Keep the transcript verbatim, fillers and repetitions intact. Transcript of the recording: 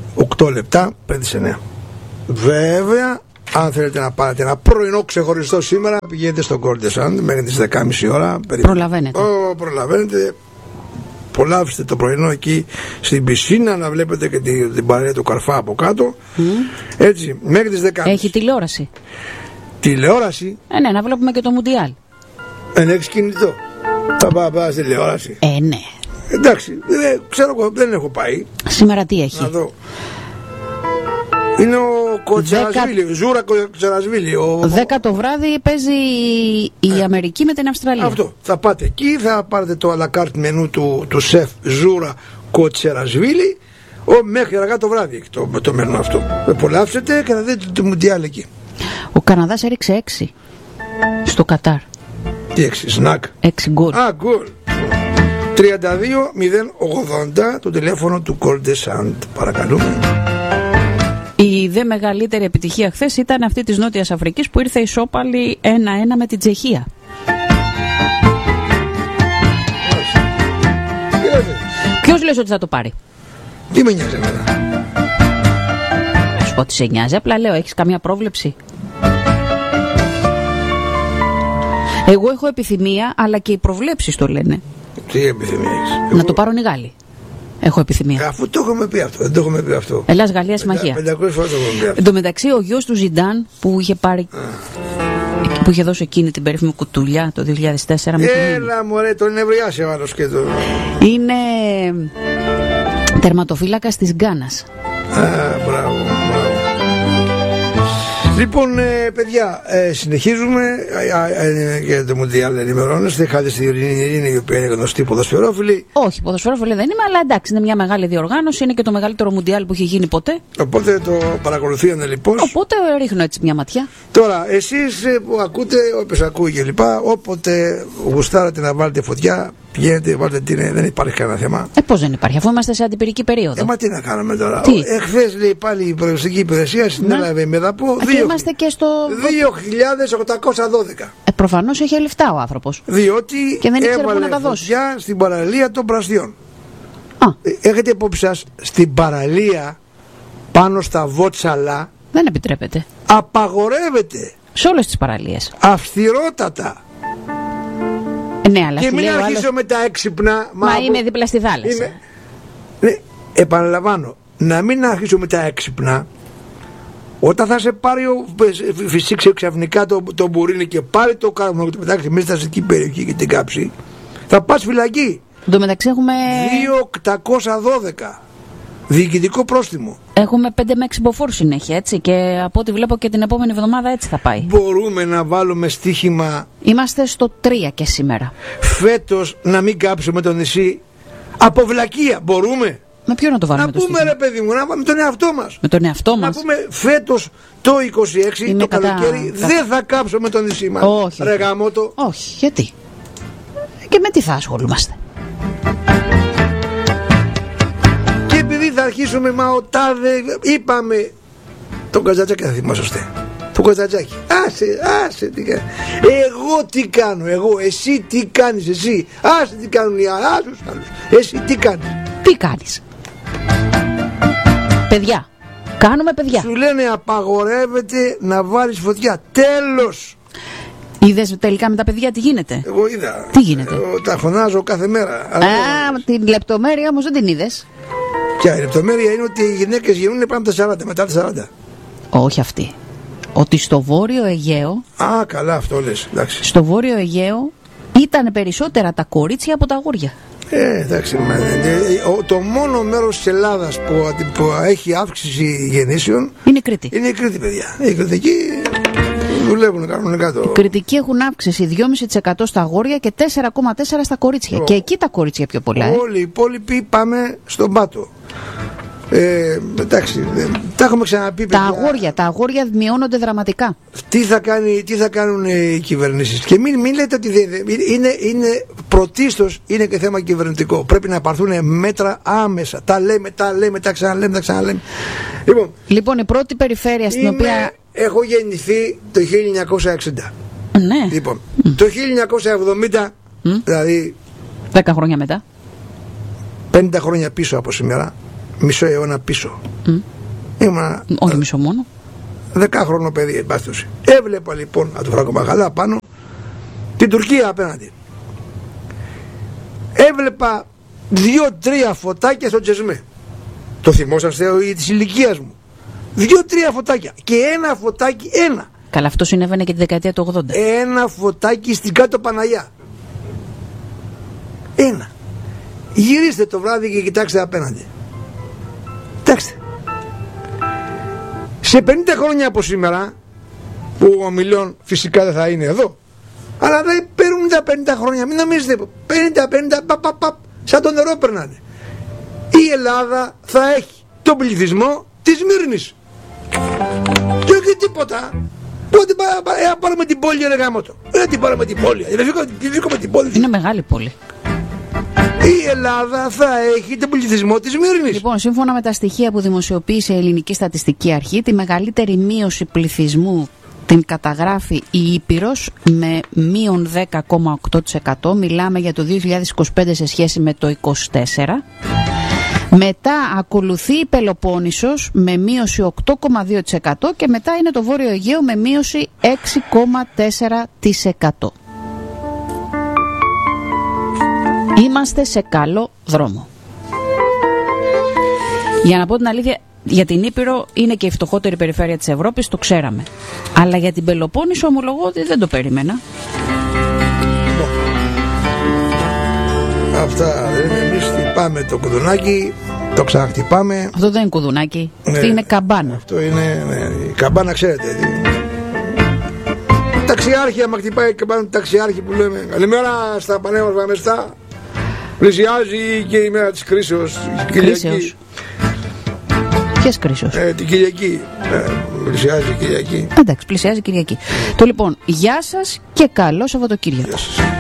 οκτώ λεπτά πριν τις εννιά. Βέβαια, αν θέλετε να πάρετε ένα πρωινό ξεχωριστό σήμερα, πηγαίνετε στο Golden Sand μέχρι τις δέκα και μισή ώρα. Προλαβαίνετε. Ω, προλαβαίνετε. Απολαύστε το πρωινό εκεί στην πισίνα, να βλέπετε και την, την παρέα του Καρφά από κάτω. Mm. Έτσι, μέχρι τις δέκα και μισή. Έχει τηλεόραση. Τηλεόραση. Ε, ναι, να βλέπουμε και το Μουντιάλ. Δεν έχεις κινητό. Θα πάω πάω στη τηλεόραση. Ε, ναι. Εντάξει, δεν, ξέρω, δεν έχω πάει. Σήμερα τι έχει? Να δω. Είναι ο Κοτσερασβίλη, Δεκα... Ζούρα Κοτσερασβίλη. Ο... δέκα το βράδυ παίζει η ε. Αμερική με την Αυστραλία. Αυτό. Θα πάτε εκεί, θα πάρετε το αλακάρτ μενού του, του σεφ Ζούρα Κοτσερασβίλη μέχρι αργά το βράδυ το, το μενού αυτό. Απολαύσετε και θα δείτε το Μουντιάλ εκεί. Ο Καναδάς έριξε έξι στο Κατάρ. Τι έξι, σνακ. έξι γκολ. Α, γκολ. τριάντα δύο μηδέν ογδόντα το τηλέφωνο του Golden Sand. Παρακαλούμε. Η δε μεγαλύτερη επιτυχία χθες ήταν αυτή της Νότιας Αφρικής που ήρθε ισόπαλη ένα ένα με την Τσεχία. Ποιος λες ότι θα το πάρει? Τι με νοιάζει εμένα? Σου πω ότι σε νοιάζει, απλά λέω, έχεις καμία πρόβλεψη? Εγώ έχω επιθυμία, αλλά και οι προβλέψεις το λένε. Τι επιθυμία έχεις? Να Εγώ... το πάρουν οι Γάλλοι. Έχω επιθυμία. Αφού το έχουμε πει αυτό, δεν το έχουμε πει αυτό. Ελλάς Γαλλία συμμαχία. πεντακόσιες φορές το έχουμε πει αυτό. Εν τω μεταξύ, ο γιος του Ζιντάν που είχε πάρει. Α. Που είχε δώσει εκείνη την περίφημη κουτουλιά το δύο χιλιάδες τέσσερα. Έλα μωρέ, τον νευριάσει ο άλλος και το. Είναι τερματοφύλακας της Γκάνας. Α, μπράβο, μπράβο. Λοιπόν, ε, παιδιά, ε, συνεχίζουμε ε, για το Μουντιάλ. Ενημερώνεστε. Είχατε στη Ειρήνη, η οποία είναι γνωστή ποδοσφαιρόφιλη. Όχι, ποδοσφαιρόφιλη δεν είμαι, αλλά εντάξει, είναι μια μεγάλη διοργάνωση. Είναι και το μεγαλύτερο Μουντιάλ που έχει γίνει ποτέ. Οπότε το παρακολουθήσατε λοιπόν. Οπότε ρίχνω έτσι μια ματιά. Τώρα, εσείς που ακούτε, όποιος ακούει κλπ., όποτε γουστάρετε να βάλετε φωτιά, πηγαίνετε, βάλτε την. Δεν υπάρχει κανένα θέμα. Ε, πώς δεν υπάρχει, αφού είμαστε σε αντιπυρική περίοδο. Ε, μα τι να κάνουμε τώρα. Τι? Εχθές λέει πάλι η προεδρική υπηρεσία συνέλαβε με δαπό είμαστε και στο δύο χιλιάδες οκτακόσια δώδεκα. Ε, προφανώς είχε λεφτά ο άνθρωπος. Διότι και δεν ήξερε πού να τα δώσει. Φωτιά στην παραλία των Πρασιών. Α. Έχετε υπόψη σας, στην παραλία πάνω στα Βότσαλα δεν επιτρέπεται. Απαγορεύεται. Σε όλες τις παραλίες. Αυστηρότατα. Ναι, αλλά και μην αρχίσω άλλος... με τα έξυπνα. Μα, μα είμαι από... δίπλα στη θάλασσα. Είμαι... Ναι, επαναλαμβάνω, να μην αρχίσω με τα έξυπνα. Όταν θα σε πάρει ο φυσήξει ξαφνικά το, το μπουρίνι και πάρει το κάρβουνο και το πετάξει μέσα στην αστική περιοχή και την κάψει, θα πας φυλακή. Εν τω μεταξύ έχουμε δύο χιλιάδες οκτακόσια δώδεκα διοικητικό πρόστιμο. Έχουμε πέντε με έξι μποφόρ συνέχεια, έτσι, και από ό,τι βλέπω και την επόμενη εβδομάδα έτσι θα πάει. Μπορούμε να βάλουμε στοίχημα. Είμαστε στο τρία και σήμερα. Φέτος να μην κάψουμε το νησί από βλακεία. Μπορούμε. Με ποιο να το βάλουμε? Να το πούμε στοίχημα, ρε παιδί μου, να με τον εαυτό μας. Με τον εαυτό μας. Να πούμε φέτος το είκοσι έξι, είμαι το κατά... καλοκαίρι, κατά... δεν θα κάψουμε το νησί μας. Όχι. Ρε γαμώτο. Όχι, γιατί? Και με τι θα ασχολούμαστε? Και επειδή θα αρχίσουμε, μα ο τάδε, είπαμε, τον Καζατζάκη θα θυμάσαι. Το Καζατζάκη. Άσε, άσε τι κάνει. Εγώ τι κάνω, εγώ, εσύ τι κάνεις, εσύ. Άσε τι κάνουν οι άλλους, άλλους. Εσύ τι κάνεις. Τι κάνεις? Παιδιά. Κάνουμε παιδιά. Σου λένε απαγορεύεται να βάλεις φωτιά. Τέλος. Είδες τελικά με τα παιδιά τι γίνεται? Εγώ είδα. Τι γίνεται? Εγώ τα φωνάζω κάθε μέρα. Α, την λεπτομέρεια όμως δεν την είδες. Ποια η λεπτομέρεια? Είναι ότι οι γυναίκες γίνουν πάνω από τα σαράντα, μετά τα σαράντα. Όχι αυτή. Ότι στο Βόρειο Αιγαίο. Α, καλά, αυτό λες. Εντάξει. Στο Βόρειο Αιγαίο ήταν περισσότερα τα κορίτσια από τα αγόρια. Ε, εντάξει, το μόνο μέρος της Ελλάδας που, που έχει αύξηση γεννήσεων είναι η Κρήτη. Είναι η Κρήτη, παιδιά. Οι Κρητικοί δουλεύουν κανονικά το. Οι Κρητικοί έχουν αύξηση δυόμισι τοις εκατό στα αγόρια και τέσσερα κόμμα τέσσερα τοις εκατό στα κορίτσια. Ο... Και εκεί τα κορίτσια πιο πολλά. Ε. Όλοι οι υπόλοιποι πάμε στον πάτο. Ε, εντάξει, τα έχουμε ξαναπεί. Τα αγόρια, τα αγόρια μειώνονται δραματικά. Τι θα, κάνει, τι θα κάνουν οι κυβερνήσεις? Και μην, μην λέτε ότι είναι, είναι πρωτίστως είναι και θέμα κυβερνητικό. Πρέπει να πάρθουν μέτρα άμεσα. Τα λέμε, τα λέμε, τα ξαναλέμε, τα ξαναλέμε. Λοιπόν, λοιπόν η πρώτη περιφέρεια στην είμαι, οποία έχω γεννηθεί το χίλια εννιακόσια εξήντα. Ναι. Λοιπόν, mm. το χίλια εννιακόσια εβδομήντα, mm. δηλαδή δέκα χρόνια μετά, πενήντα χρόνια πίσω από σήμερα, μισό αιώνα πίσω. Mm. Ήμουνα. Όχι μισό μόνο. Δεκάχρονο παιδί, εν πάση περιπτώσει. Έβλεπα λοιπόν από το Φραγκομαχαλά πάνω την Τουρκία απέναντι. Έβλεπα δύο-τρία φωτάκια στο Τσεσμέ. Το θυμόσαστε της ηλικίας μου. Δύο-τρία φωτάκια. Και ένα φωτάκι, ένα. Καλά, αυτό συνέβαινε και τη δεκαετία του ογδόντα. Ένα φωτάκι στην κάτω Παναγιά. Ένα. Γυρίστε το βράδυ και κοιτάξτε απέναντι. Κοιτάξτε. Σε πενήντα χρόνια από σήμερα, που ο Μιλιών φυσικά δεν θα είναι εδώ, αλλά δεν παίρνουν τα πενήντα χρόνια, μην νομίζετε, πενήντα πενήντα παπ, παπ, παπ, σαν το νερό περνάνε. Η Ελλάδα θα έχει τον πληθυσμό της Σμύρνης. Και όχι τίποτα. Πότε θα πάρουμε την πόλη, ρε γάμο το. Δεν την πάρουμε την πόλη. Δεν βρίσκουμε την πόλη. Είναι μεγάλη πόλη. Η Ελλάδα θα έχει τον πληθυσμό της Σμύρνης. Λοιπόν, σύμφωνα με τα στοιχεία που δημοσιοποίησε η Ελληνική Στατιστική Αρχή, τη μεγαλύτερη μείωση πληθυσμού την καταγράφει η Ήπειρος με μείον δέκα κόμμα οκτώ τοις εκατό. Μιλάμε για το δύο χιλιάδες είκοσι πέντε σε σχέση με το είκοσι τέσσερα. Μετά ακολουθεί η Πελοπόννησος με μείωση οκτώ κόμμα δύο τοις εκατό και μετά είναι το Βόρειο Αιγαίο με μείωση έξι κόμμα τέσσερα τοις εκατό. Είμαστε σε καλό δρόμο. Για να πω την αλήθεια, για την Ήπειρο είναι και η φτωχότερη περιφέρεια της Ευρώπης, το ξέραμε. Αλλά για την Πελοπόννησο ομολογώ ότι δεν το περίμενα. Αυτά δεν είναι. Εμείς χτυπάμε το κουδουνάκι, το ξαναχτυπάμε. Αυτό δεν είναι κουδουνάκι, ναι, αυτή είναι καμπάνα. Αυτό είναι, ναι, η καμπάνα ξέρετε. Ταξιάρχη, άμα χτυπάει η καμπάνα του ταξιάρχη που λέμε καλημέρα στα πανέμορφα μεστά. Πλησιάζει και η μέρα της κρίσεως, η Κυριακή. Ποιες κρίσεως? Ε, την Κυριακή. Ε, πλησιάζει η Κυριακή. Εντάξει, πλησιάζει η Κυριακή. Το λοιπόν, γεια σας και καλό Σαββατοκύριακο.